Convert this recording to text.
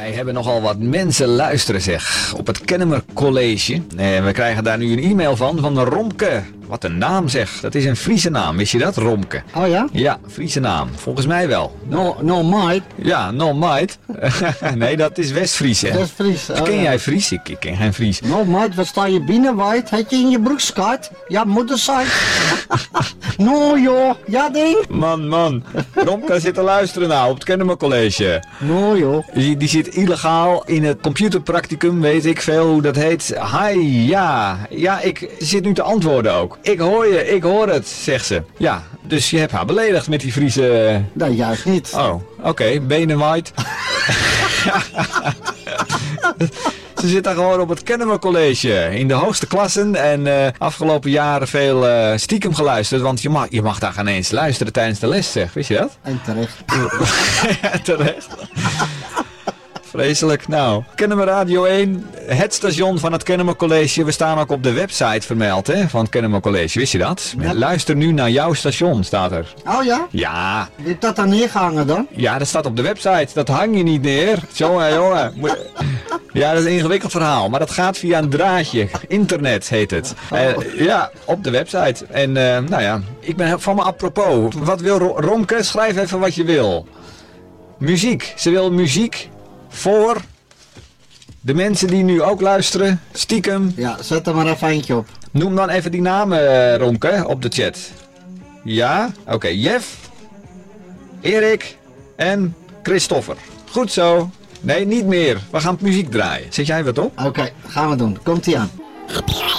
Wij hebben nogal wat mensen luisteren, zeg. Op het Kennemer College. En we krijgen daar nu een e-mail van Romke. Wat een naam, zeg. Dat is een Friese naam. Wist je dat, Romke? Oh ja? Ja, Friese naam. Volgens mij wel. No might. Ja, no might. Nee, dat is West-Fries, hè? Dat is Fries. Oh, Ken jij Fries? Ik ken geen Fries. No might, wat sta je binnen, wijd? Heb je in je broekskaart? Ja, moederside. No joh, ja ding. Man. Romke zit te luisteren nou op het Kennemer College. No joh. Die zit illegaal in het computerpracticum, weet ik veel hoe dat heet. Hi, ja. Ja, ik zit nu te antwoorden ook. Ik hoor je, ik hoor het, zegt ze. Ja, dus je hebt haar beledigd met die Friese... Nee, juist niet. Oh, oké, benen wijd. Ze zit daar gewoon op het Kennemer College in de hoogste klassen en afgelopen jaren veel stiekem geluisterd, want je mag daar geen eens luisteren tijdens de les, zeg. Wist je dat? En terecht. Ja, terecht. Vreselijk. Nou, Kennemer Radio 1, het station van het Kennemer College. We staan ook op de website vermeld, hè, van het Kennemer College. Wist je dat? Ja. Luister nu naar jouw station, staat er. Oh ja? Ja. Wie heeft dat dan neergehangen dan? Ja, dat staat op de website. Dat hang je niet neer. Jongen. Ja, dat is een ingewikkeld verhaal. Maar dat gaat via een draadje. Internet heet het. Ja, op de website. En nou ja, ik ben van me apropos. Wat wil Romke? Schrijf even wat je wil. Muziek. Ze wil muziek voor de mensen die nu ook luisteren. Stiekem. Ja, zet er maar even eentje op. Noem dan even die namen, Romke, op de chat. Ja? Oké, Jeff, Erik en Christopher. Goed zo. Nee, niet meer. We gaan muziek draaien. Zet jij wat op? Oké, gaan we doen. Komt-ie aan.